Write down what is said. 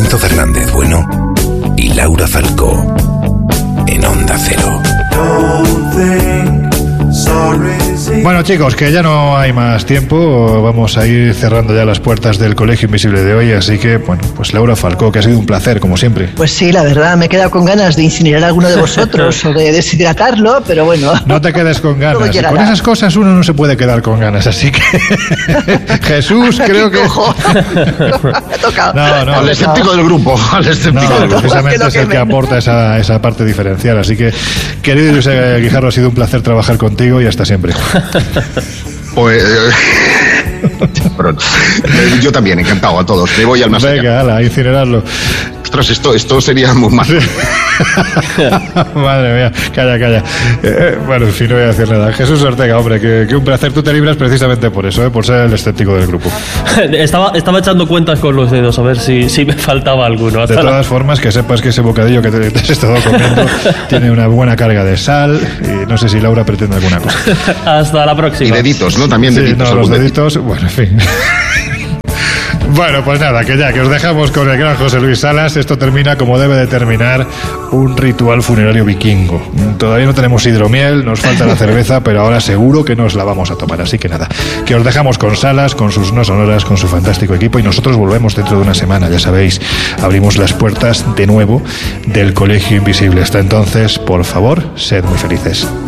Lorenzo Fernández Bueno y Laura Falcó en Onda Cero. Bueno, chicos, que ya no hay más tiempo. Vamos a ir cerrando ya las puertas del Colegio Invisible de hoy. Así que, bueno, pues Laura Falcó, que ha sido un placer, como siempre. Pues sí, la verdad, me he quedado con ganas de incinerar a alguno de vosotros o de deshidratarlo, pero bueno. No te quedes con ganas. Con esas cosas uno no se puede quedar con ganas. Así que, Jesús, creo que... Me ha tocado. No, al escéptico del grupo. Al escéptico del grupo. Precisamente es el que aporta esa parte diferencial. Así que, querido José Guijarro, ha sido un placer trabajar contigo y hasta siempre. Pues yo también, encantado a todos. Me voy al más allá. Venga, ala, a incinerarlo. Ostras, esto sería muy mal. Madre mía, calla. Bueno, en fin, no voy a decir nada. Jesús Ortega, hombre, que un placer. Tú te libras precisamente por eso, por ser el escéptico del grupo. Estaba echando cuentas con los dedos a ver si me faltaba alguno. De todas formas, que sepas que ese bocadillo que te has estado comiendo tiene una buena carga de sal y no sé si Laura pretende alguna cosa. Hasta la próxima. Y deditos, ¿no? También sí, deditos. No, los deditos, bueno, en fin. Bueno, pues nada, que os dejamos con el gran José Luis Salas. Esto termina como debe de terminar un ritual funerario vikingo. Todavía no tenemos hidromiel, nos falta la cerveza, pero ahora seguro que nos la vamos a tomar. Así que nada, que os dejamos con Salas, con sus no sonoras, con su fantástico equipo, y nosotros volvemos dentro de una semana, ya sabéis. Abrimos las puertas de nuevo del Colegio Invisible. Hasta entonces, por favor, sed muy felices.